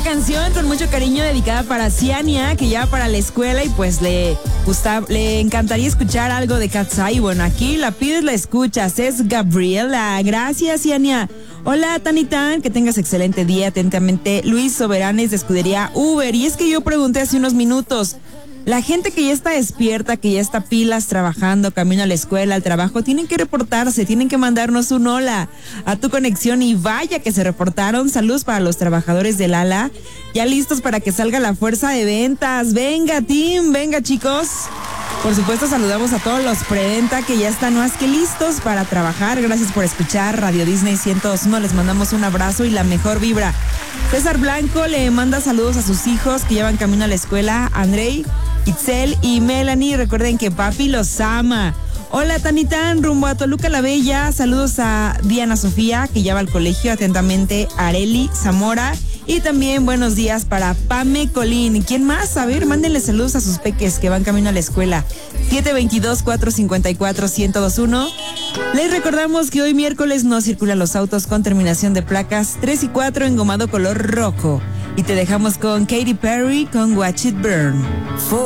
canción con mucho cariño dedicada para Ciania, que ya va para la escuela y pues le encantaría escuchar algo de Cat's Eye. Bueno, aquí la pides, la escuchas. Es Gabriela. Gracias, Ciania. Hola, Tanitán, que tengas excelente día. Atentamente, Luis Soberanes de Escudería Uber. Y es que yo pregunté hace unos minutos, la gente que ya está despierta, que ya está pilas, trabajando, camino a la escuela, al trabajo, tienen que reportarse, tienen que mandarnos un hola a Tu Conexión y vaya que se reportaron. Saludos para los trabajadores del ALA, ya listos para que salga la fuerza de ventas. Venga, team, venga, chicos. Por supuesto, saludamos a todos los preventa que ya están más que listos para trabajar. Gracias por escuchar Radio Disney 102.1. Les mandamos un abrazo y la mejor vibra. César Blanco le manda saludos a sus hijos que llevan camino a la escuela, Andrei, Itzel y Melanie. Recuerden que papi los ama. Hola, Tanitán, rumbo a Toluca la Bella. Saludos a Diana Sofía, que ya va al colegio. Atentamente, Areli Zamora. Y también buenos días para Pame Colín. ¿Quién más? A ver, mándenle saludos a sus peques que van camino a la escuela. 722-454-1021. Les recordamos que hoy miércoles no circulan los autos con terminación de placas 3 y 4 engomado color rojo. Y te dejamos con Katy Perry con Watch It Burn.